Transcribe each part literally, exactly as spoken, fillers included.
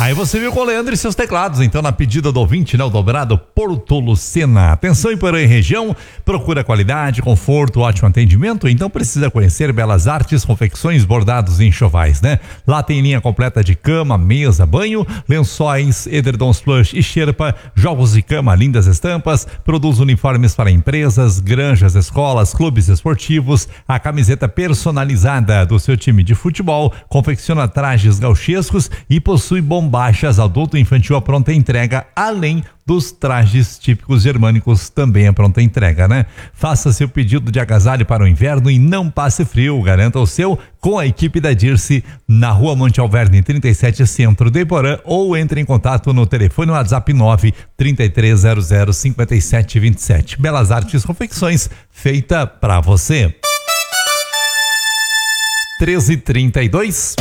Aí você viu com o Leandro e seus teclados, então na pedida do ouvinte, né? O dobrado Porto Lucena. Atenção em Porã e região, procura qualidade, conforto, ótimo atendimento, então precisa conhecer Belas Artes, confecções, bordados e enxovais, né? Lá tem linha completa de cama, mesa, banho, lençóis, edredons plush e xerpa, jogos de cama, lindas estampas, produz uniformes para empresas, granjas, escolas, clubes esportivos, a camiseta personalizada do seu time de futebol, confecciona trajes gauchescos e possui bombachas adulto e infantil à pronta entrega, além dos trajes típicos germânicos também à pronta entrega, né? Faça seu pedido de agasalho para o inverno e não passe frio, garanta o seu com a equipe da Dirce na Rua Monte Alverne trinta e sete, Centro de Porã, ou entre em contato no telefone WhatsApp nove três três zero zero cinco sete dois sete. Belas Artes Confecções, feita pra você. treze e trinta e dois.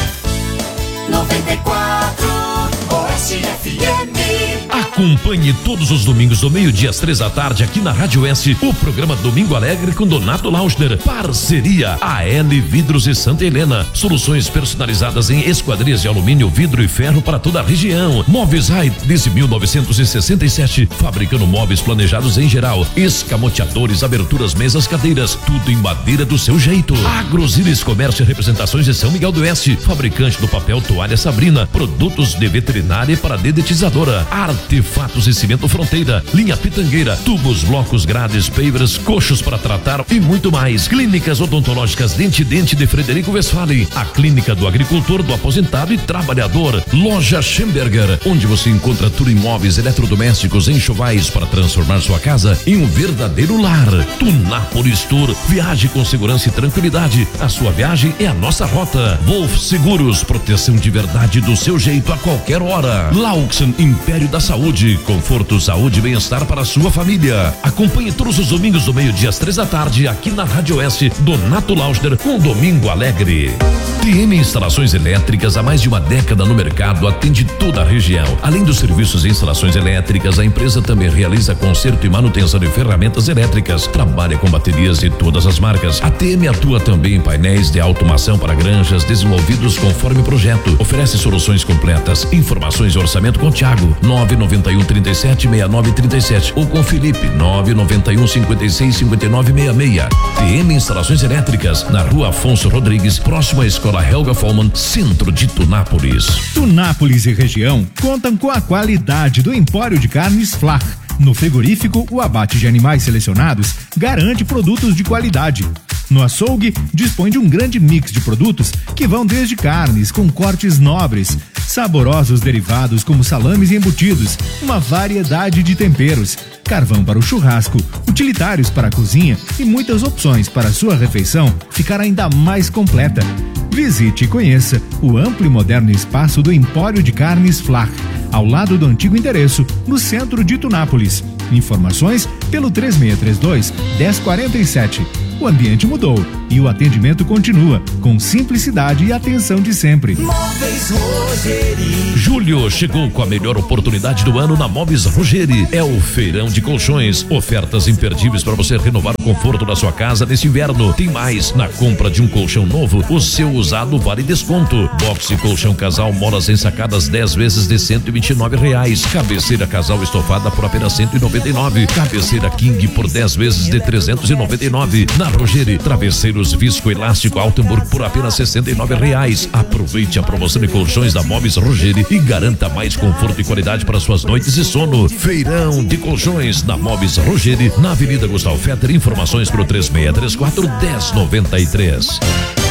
noventa e quatro Oeste F M. Acompanhe todos os domingos do meio-dia às três da tarde aqui na Rádio Oeste o programa Domingo Alegre com Donato Lauschner. Parceria A L Vidros e Santa Helena. Soluções personalizadas em esquadrias de alumínio, vidro e ferro para toda a região. Móveis Rai desde mil novecentos e sessenta e sete, fabricando móveis planejados em geral, escamoteadores, aberturas, mesas, cadeiras, tudo em madeira do seu jeito. Agrosilis Comércio e Representações de São Miguel do Oeste, fabricante do papel Toalha Sabrina, produtos de veterinária para dedetizadora, artefatos e cimento Fronteira, linha Pitangueira, tubos, blocos, grades, pavers, coxos para tratar e muito mais. Clínicas odontológicas Dente Dente de Frederico Westphalen, a clínica do agricultor, do aposentado e trabalhador. Loja Schemberger, onde você encontra tudo em móveis, eletrodomésticos, enxovais para transformar sua casa em um verdadeiro lar. Tunápolis Tour, viaje com segurança e tranquilidade. A sua viagem é a nossa rota. Wolf Seguros, proteção de verdade do seu jeito a qualquer hora. Laux Império da Saúde, conforto, saúde e bem-estar para a sua família. Acompanhe todos os domingos do meio-dia às três da tarde aqui na Rádio Oeste, Donato Lauschner com Domingo Alegre. T M Instalações Elétricas, há mais de uma década no mercado, atende toda a região. Além dos serviços de instalações elétricas, a empresa também realiza conserto e manutenção de ferramentas elétricas. Trabalha com baterias de todas as marcas. A T M atua também em painéis de automação para granjas desenvolvidos conforme projeto. Oferece soluções completas. Informações e orçamento com Thiago, nove nove um, trinta e sete, sessenta e nove, trinta e sete, ou com Felipe, nove nove um, cinquenta e seis, cinquenta e nove, sessenta e seis. T M Instalações Elétricas, na Rua Afonso Rodrigues, próximo à Escola Helga Follmann, centro de Tunápolis. Tunápolis e região contam com a qualidade do Empório de Carnes Flach. No frigorífico, o abate de animais selecionados garante produtos de qualidade. No açougue, dispõe de um grande mix de produtos que vão desde carnes com cortes nobres, saborosos derivados como salames e embutidos, uma variedade de temperos, carvão para o churrasco, utilitários para a cozinha e muitas opções para a sua refeição ficar ainda mais completa. Visite e conheça o amplo e moderno espaço do Empório de Carnes Flach, ao lado do antigo endereço, no centro de Tunápolis. Informações pelo três seis três dois, um zero quatro sete. O ambiente mudou e o atendimento continua com simplicidade e atenção de sempre. Móveis Rogeri. Julho chegou com a melhor oportunidade do ano na Móveis Rogeri. É o feirão de colchões. Ofertas imperdíveis para você renovar o conforto da sua casa nesse inverno. Tem mais, na compra de um colchão novo, o seu usado vale desconto. Boxe colchão casal molas ensacadas dez vezes de cento e vinte e nove reais. Cabeceira casal estofada por apenas cento e noventa e nove. Cabeceira king por dez vezes de trezentos e noventa e nove. Na Rogeri, travesseiros visco elástico Altenburg por apenas sessenta e nove reais. Aproveite a promoção de colchões da Móveis Rogeri e garanta mais conforto e qualidade para suas noites de sono. Feirão de colchões na Móveis Rogeri, na Avenida Gustavo Fetter. Informações pelo três seis três quatro, um zero nove três.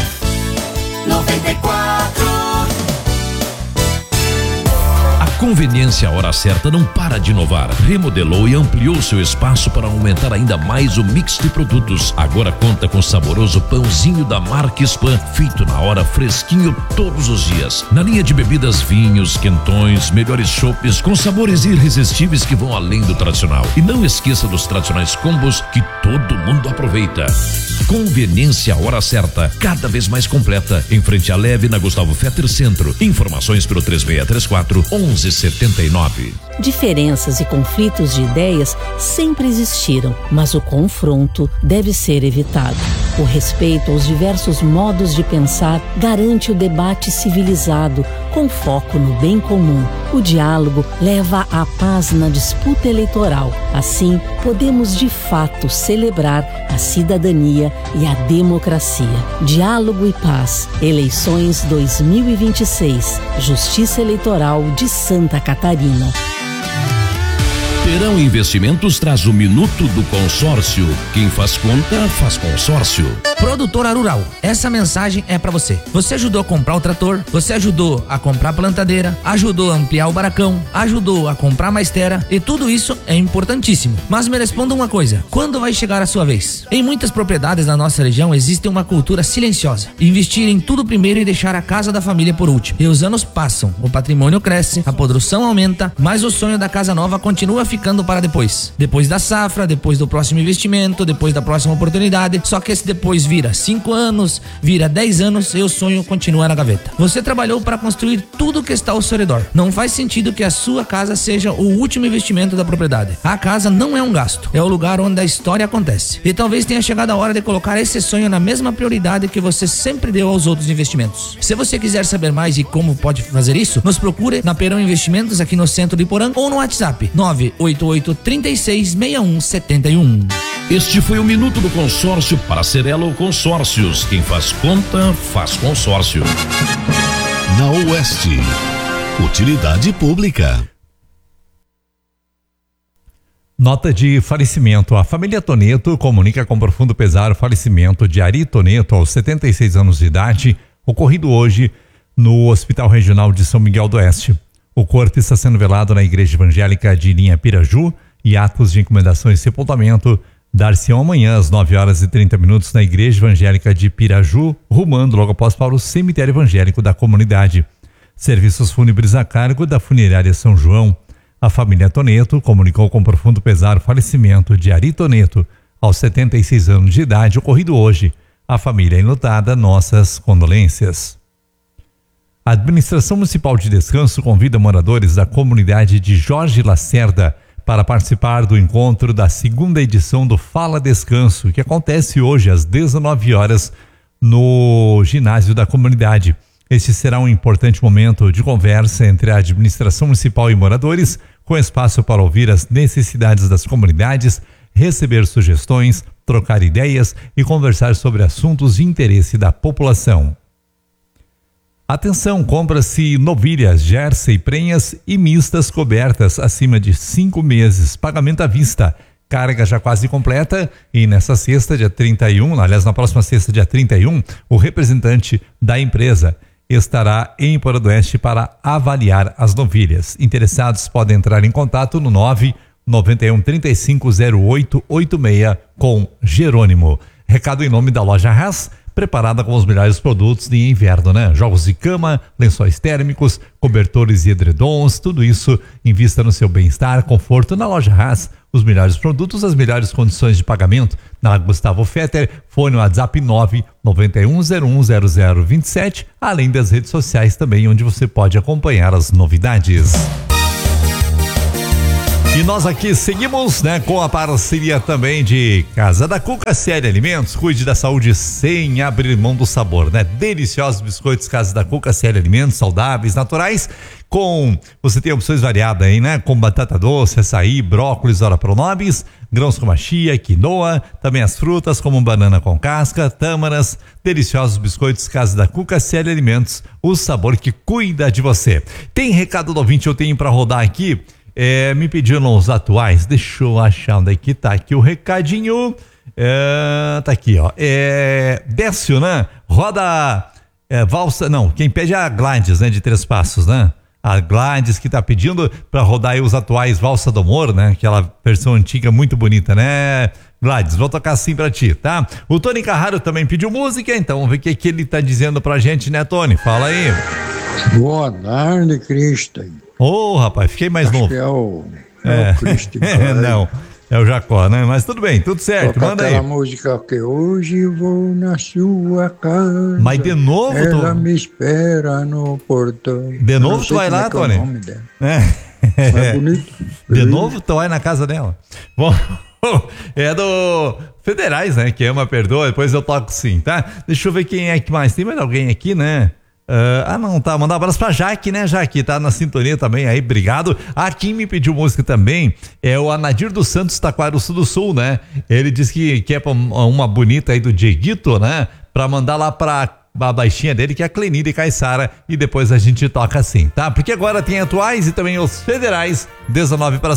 noventa e quatro Conveniência Hora Certa não para de inovar. Remodelou e ampliou seu espaço para aumentar ainda mais o mix de produtos. Agora conta com saboroso pãozinho da marca Spam, feito na hora, fresquinho todos os dias. Na linha de bebidas, vinhos, quentões, melhores chopes com sabores irresistíveis que vão além do tradicional. E não esqueça dos tradicionais combos que todo mundo aproveita. Conveniência Hora Certa, cada vez mais completa, em frente à Leve, na Gustavo Fetter Centro. Informações pelo três seis três quatro, um um sete nove. Diferenças e conflitos de ideias sempre existiram, mas o confronto deve ser evitado. O respeito aos diversos modos de pensar garante o debate civilizado, com foco no bem comum. O diálogo leva à paz na disputa eleitoral. Assim, podemos de fato celebrar a cidadania e a democracia. Diálogo e paz. Eleições dois mil e vinte e seis. Justiça Eleitoral de Santa Catarina. Perão Investimentos traz o Minuto do Consórcio. Quem faz conta, faz consórcio. Produtora Rural, essa mensagem é pra você. Você ajudou a comprar o trator, você ajudou a comprar a plantadeira, ajudou a ampliar o barracão, ajudou a comprar mais terra, e tudo isso é importantíssimo. Mas me responda uma coisa, quando vai chegar a sua vez? Em muitas propriedades da nossa região existe uma cultura silenciosa. Investir em tudo primeiro e deixar a casa da família por último. E os anos passam, o patrimônio cresce, a produção aumenta, mas o sonho da casa nova continua ficando para depois. Depois da safra, depois do próximo investimento, depois da próxima oportunidade. Só que esse depois vira cinco anos, vira dez anos e o sonho continua na gaveta. Você trabalhou para construir tudo que está ao seu redor. Não faz sentido que a sua casa seja o último investimento da propriedade. A casa não é um gasto, é o lugar onde a história acontece. E talvez tenha chegado a hora de colocar esse sonho na mesma prioridade que você sempre deu aos outros investimentos. Se você quiser saber mais e como pode fazer isso, nos procure na Perão Investimentos aqui no centro de Porã ou no WhatsApp nove oito oito, três seis, seis um sete um. Este foi o Minuto do Consórcio para Cerelo Consórcios. Quem faz conta, faz consórcio. Na Oeste, utilidade pública. Nota de falecimento. A família Toneto comunica com profundo pesar o falecimento de Ari Toneto aos setenta e seis anos de idade, ocorrido hoje no Hospital Regional de São Miguel do Oeste. O corpo está sendo velado na Igreja Evangélica de Linha Piraju e atos de encomendação e sepultamento dar-se-ão amanhã às nove horas e trinta minutos na Igreja Evangélica de Piraju, rumando logo após para o cemitério evangélico da comunidade. Serviços fúnebres a cargo da Funerária São João. A família Toneto comunicou com profundo pesar o falecimento de Ari Toneto aos setenta e seis anos de idade, ocorrido hoje. A família enlutada, nossas condolências. A Administração Municipal de Descanso convida moradores da comunidade de Jorge Lacerda para participar do encontro da segunda edição do Fala Descanso, que acontece hoje às dezenove horas no ginásio da comunidade. Este será um importante momento de conversa entre a administração municipal e moradores, com espaço para ouvir as necessidades das comunidades, receber sugestões, trocar ideias e conversar sobre assuntos de interesse da população. Atenção, compra-se novilhas, jersey, prenhas e mistas cobertas acima de cinco meses, pagamento à vista, carga já quase completa. E nessa sexta, dia trinta e um, aliás, na próxima sexta, dia trinta e um, o representante da empresa estará em Porã do Oeste para avaliar as novilhas. Interessados podem entrar em contato no nove nove um, três cinco zero oito oito seis com Jerônimo. Recado em nome da Loja Haas, preparada com os melhores produtos de inverno, né? Jogos de cama, lençóis térmicos, cobertores e edredons, tudo isso invista no seu bem-estar, conforto na Loja Haas. Os melhores produtos, as melhores condições de pagamento na Gustavo Fetter, fone no WhatsApp nove nove um zero um zero zero dois sete, além das redes sociais também, onde você pode acompanhar as novidades. E nós aqui seguimos, né, com a parceria também de Casa da Cuca, Série Alimentos. Cuide da saúde sem abrir mão do sabor, né? Deliciosos biscoitos Casa da Cuca, Série Alimentos, saudáveis, naturais. Com, você tem opções variadas aí, né? Com batata doce, açaí, brócolis, ora pronobis, grãos com chia, quinoa, também as frutas como banana com casca, tâmaras, deliciosos biscoitos Casa da Cuca, Série Alimentos, o sabor que cuida de você. Tem recado do ouvinte, eu tenho para rodar aqui. É, me pediram os atuais, deixa eu achar onde é que tá aqui o recadinho, é, tá aqui, ó, é, Décio, né, roda, é, valsa, não, quem pede é a Gladys, né, de Três Passos, né, a Gladys que tá pedindo pra rodar aí os atuais Valsa do Amor, né, aquela versão antiga muito bonita, né, Gladys, vou tocar assim pra ti, tá? O Tony Carraro também pediu música, então vamos ver o que, que ele tá dizendo pra gente, né, Tony, fala aí. Boa tarde, Cristo. Ô, oh, rapaz, fiquei mais Acho novo. que é o, é. o Cristo. Não, é o Jacó, né? Mas tudo bem, tudo certo, toca manda aí. aquela música que hoje vou na sua casa. Mas de novo, ela tu... me espera no portão. De novo tu vai lá, é Tony? É. É bonito. De novo tu vai na casa dela. Bom, É do Federais, né? Que ama, perdoa, depois eu toco sim, tá? Deixa eu ver quem é que mais. Tem mais alguém aqui, né? Uh, ah, não, tá. Mandar um abraço pra Jaque, né, Jaque? Tá na sintonia também aí, obrigado. Ah, quem me pediu música também é o Anadir dos Santos, Taquaruçu do Sul, né? Ele disse que quer uma bonita aí do Dieguito, né? Pra mandar lá pra a baixinha dele, que é a Clenide Caissara, e depois a gente toca assim, tá? Porque agora tem atuais e também os federais, dezenove para